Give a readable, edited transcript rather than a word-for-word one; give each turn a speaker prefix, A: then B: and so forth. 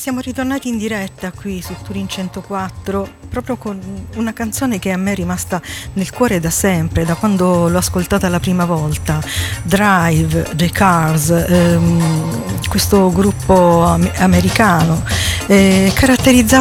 A: Siamo ritornati in diretta qui su Turin 104, proprio con una canzone che a me è rimasta nel cuore da sempre, da quando l'ho ascoltata la prima volta, Drive, The Cars, questo gruppo americano, caratterizzato